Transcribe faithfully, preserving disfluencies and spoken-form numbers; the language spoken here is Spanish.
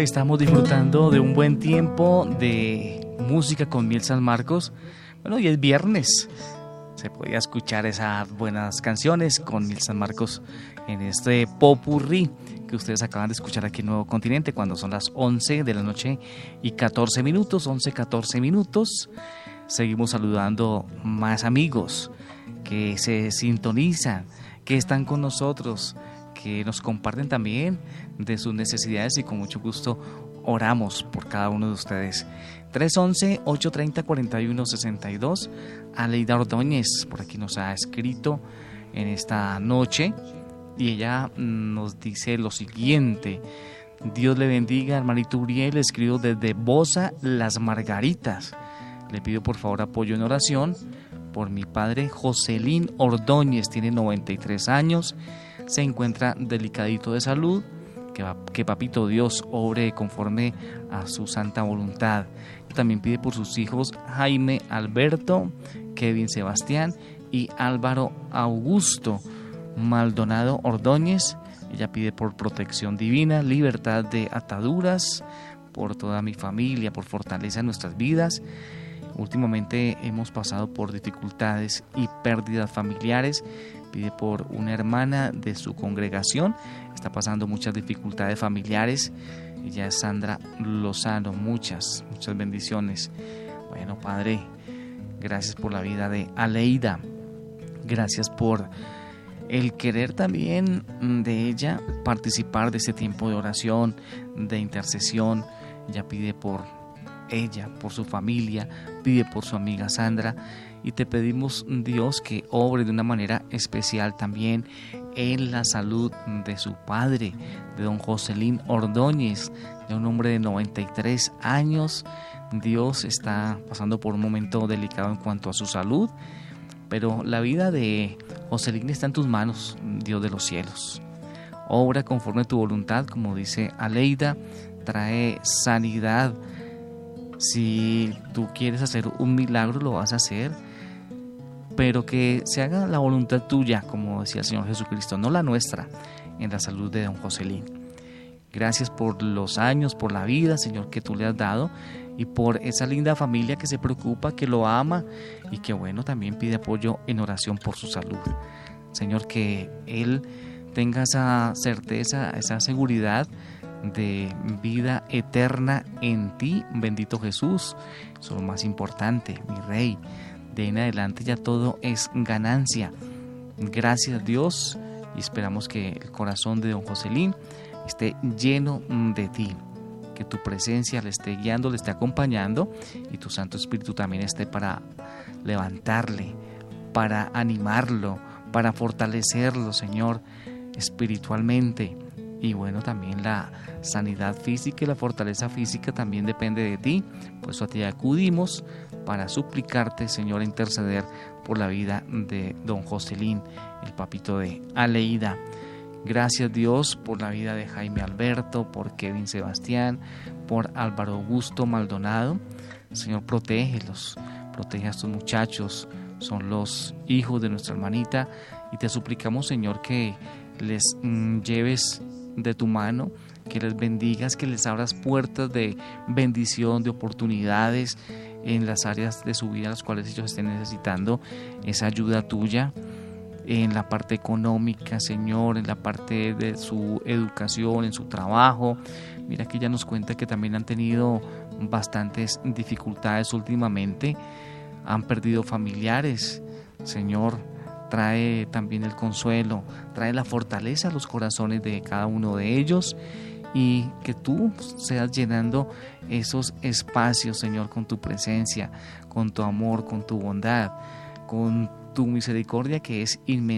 estamos disfrutando de un buen tiempo de música con Miel San Marcos. Bueno, y es viernes. Se podía escuchar esas buenas canciones con Miel San Marcos en este popurrí que ustedes acaban de escuchar aquí en Nuevo Continente cuando son las once de la noche y catorce minutos, once, catorce minutos. Seguimos saludando más amigos que se sintonizan, que están con nosotros, que nos comparten también de sus necesidades y con mucho gusto oramos por cada uno de ustedes. tres once, ocho treinta, cuarenta y uno sesenta y dos. Aleida Ordóñez por aquí nos ha escrito en esta noche y ella nos dice lo siguiente: Dios le bendiga, hermanito Uriel, escribo desde Bosa, Las Margaritas. Le pido por favor apoyo en oración por mi padre Joselín Ordóñez, tiene noventa y tres años, se encuentra delicadito de salud, que, que papito Dios obre conforme a su santa voluntad. También pide por sus hijos Jaime Alberto, Kevin Sebastián y Álvaro Augusto Maldonado Ordóñez. Ella pide por protección divina, libertad de ataduras, por toda mi familia, por fortaleza en nuestras vidas. Últimamente hemos pasado por dificultades y pérdidas familiares. Pide por una hermana de su congregación, está pasando muchas dificultades familiares. Ella es Sandra Lozano. Muchas, muchas bendiciones. Bueno, Padre, gracias por la vida de Aleida. Gracias por el querer también de ella participar de este tiempo de oración, de intercesión. Ella pide por ella, por su familia, pide por su amiga Sandra, y te pedimos, Dios, que obre de una manera especial también en la salud de su padre, de don Joselín Ordóñez, de un hombre de noventa y tres años. Dios está pasando por un momento delicado en cuanto a su salud, pero la vida de Joselín está en tus manos, Dios de los cielos. Obra conforme a tu voluntad, como dice Aleida, trae sanidad. Si tú quieres hacer un milagro, lo vas a hacer, pero que se haga la voluntad tuya, como decía el Señor Jesucristo, no la nuestra, en la salud de don Joselín. Gracias por los años, por la vida, Señor, que tú le has dado, y por esa linda familia que se preocupa, que lo ama, y que bueno, también pide apoyo en oración por su salud. Señor, que él tenga esa certeza, esa seguridad de vida eterna en ti, bendito Jesús. Eso es lo más importante, mi Rey. De ahí en adelante ya todo es ganancia. Gracias, Dios, y esperamos que el corazón de don Joselín esté lleno de ti, que tu presencia le esté guiando, le esté acompañando, y tu Santo Espíritu también esté para levantarle, para animarlo, para fortalecerlo, Señor, espiritualmente. Y bueno, también la sanidad física y la fortaleza física también depende de ti. Por eso a ti acudimos para suplicarte, Señor, a interceder por la vida de don Joselín, el papito de Aleida. Gracias, Dios, por la vida de Jaime Alberto, por Kevin Sebastián, por Álvaro Augusto Maldonado. Señor, protégelos, protege a estos muchachos, son los hijos de nuestra hermanita, y te suplicamos, Señor, que les mm, lleves de tu mano, que les bendigas, que les abras puertas de bendición, de oportunidades en las áreas de su vida, las cuales ellos estén necesitando esa ayuda tuya, en la parte económica, Señor, en la parte de su educación, en su trabajo. Mira que ella nos cuenta que también han tenido bastantes dificultades últimamente, han perdido familiares. Señor, trae también el consuelo, trae la fortaleza a los corazones de cada uno de ellos, y que tú seas llenando esos espacios, Señor, con tu presencia, con tu amor, con tu bondad, con tu misericordia que es inmensa.